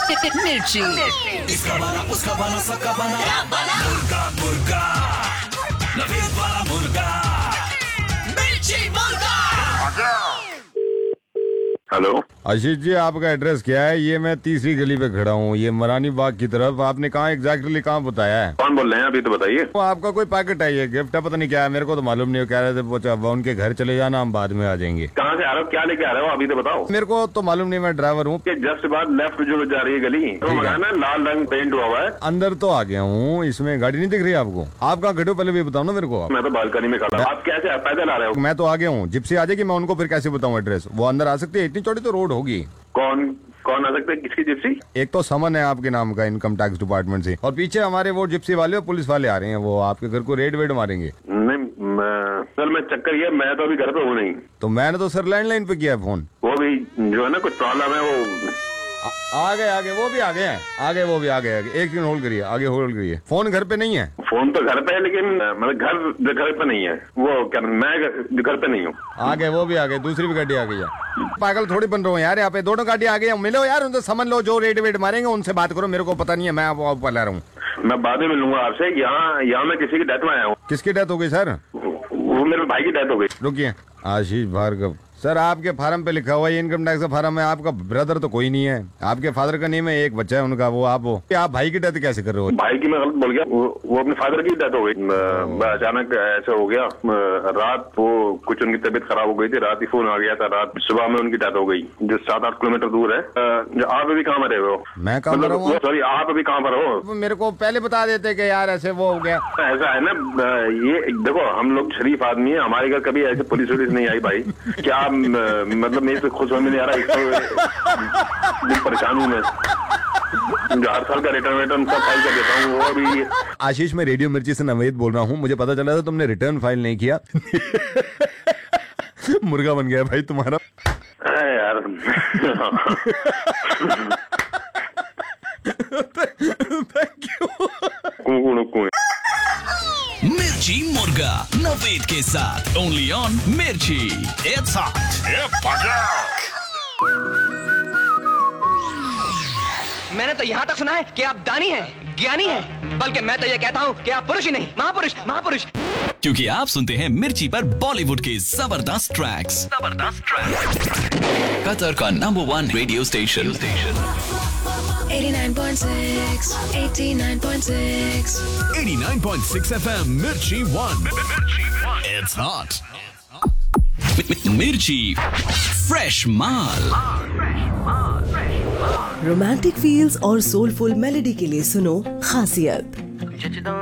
मिर्ची। इसका बना उसका बना सबका बना मुर्गा मुर्गा नवीन वाला मुर्गा मिर्ची मुर्गा। हेलो आशीष जी, आपका एड्रेस क्या है? ये मैं तीसरी गली पे खड़ा हूँ, ये मरानी बाग की तरफ। आपने कहाँ एग्जैक्टली कहाँ बताया है? कौन बोल रहे हैं अभी तो बताइए। वो आपका कोई पैकेट है, ये गिफ्ट है, पता नहीं क्या है, मेरे को तो मालूम नहीं। कह रहे थे वो उनके घर चले जाना, हम बाद में आ जाएंगे। कहाँ से आ रहे हो, क्या लेके आ रहे हो अभी तो बताओ। मेरे को तो मालूम नहीं, मैं ड्राइवर हूँ। जस्ट बाद लेफ्ट जो जा रही है गली तो ना लाल रंग पेंट हुआ हुआ है। अंदर तो आ गया हूँ, इसमें गाड़ी नहीं दिख रही आपको? आप कहाँ खड़े हो पहले भी बताओ ना मेरे को। मैं तो बालकनी में खड़ा। आप कैसे पैदल आ रहे हो? मैं तो आ गया हूँ, जिप्सी आ जाएगी, मैं उनको फिर कैसे बताऊँ एड्रेस? वो अंदर आ सकती है? इतनी चौड़ी तो रोड होगी। कौन कौन आ सकते हैं? किसकी जिप्सी? एक तो समन है आपके नाम का, इनकम टैक्स डिपार्टमेंट से, और पीछे हमारे वो जिप्सी वाले और पुलिस वाले आ रहे हैं, वो आपके घर को रेड वेड मारेंगे। नहीं सर, मैं चक्कर ये मैं तो अभी घर पे हूँ नहीं। तो मैंने तो सर लैंडलाइन पे किया है फोन। वो भी जो है ना कुछ प्रॉब्लम है वो आ गए वो भी आ गए हैं, आगे वो भी आ गए। एक दिन होल्ड करिए, आगे होल्ड करिए। फोन घर पे नहीं है? फोन तो घर पे है लेकिन मतलब घर पे नहीं है। वो क्या मैं घर पे नहीं हूँ। आ गए वो भी आ गए, दूसरी भी गाड़ी आ गई है। पागल थोड़ी बन रहा हूँ यार, यहाँ पे दोनों गाड़ी आ गई। मिलो यार, उनसे समझ लो, जो रेड वेड मारेंगे उनसे बात करो, मेरे को पता नहीं है, मैं आप ला रहा हूँ। मैं बाद में मिलूंगा आपसे। यहाँ मैं किसी की डेथ में आया हूँ। किसकी डेथ हो गई सर? वो मेरे भाई की डेथ हो गई। रुकिए, आशीष भार्गव सर, आपके फार्म पे लिखा हुआ है इनकम टैक्स का फार्म है। आपका ब्रदर तो कोई नहीं है, आपके फादर का नेम है, एक बच्चा है उनका, वो आप हो। आप भाई की डेथ कैसे कर रहे हो? भाई की मैं गलत बोल गया। वो अपने फादर की डेथ हो गई। अचानक ऐसा हो गया। रात वो कुछ उनकी तबीयत खराब हो गई थी, रात ही फोन आ गया था। रात सुबह में उनकी डेथ हो गई, जो 7-8 किलोमीटर दूर है। आप अभी कहाँ पर रहे हो? मैं कहाँ पर हूँ? सॉरी, आप अभी कहाँ पर हो? मेरे को पहले बता देते कि यार ऐसे वो हो गया। ऐसा है ना, ये देखो हम लोग शरीफ आदमी है, हमारे घर कभी ऐसे पुलिस वुलिस नहीं आई भाई। क्या मतलब मेरे से खुश होने नहीं आ रहा। एक परेशान हूँ मैं, जो हर साल का रिटर्न सब फाइल कर देता हूँ। वो अभी आशीष, मैं रेडियो मिर्ची से नवेद बोल रहा हूँ। मुझे पता चला था तुमने रिटर्न फाइल नहीं किया। मुर्गा बन गया भाई तुम्हारा। यार थैंक यू। मिर्ची मुर्गा नवेद के साथ ओनली ऑन मिर्ची। It's hot. मैंने तो यहाँ तक सुना है कि आप दानी हैं, ज्ञानी हैं, बल्कि मैं तो ये कहता हूँ कि आप पुरुष ही नहीं, महापुरुष। क्योंकि आप सुनते हैं मिर्ची पर बॉलीवुड के जबरदस्त ट्रैक्स। कतर का नंबर 1 रेडियो स्टेशन 89.6 89.6 FM मिर्ची 1। It's hot. मिर्ची फ्रेश माल। रोमांटिक फील्स और सोलफुल मेलोडी के लिए सुनो खासियत।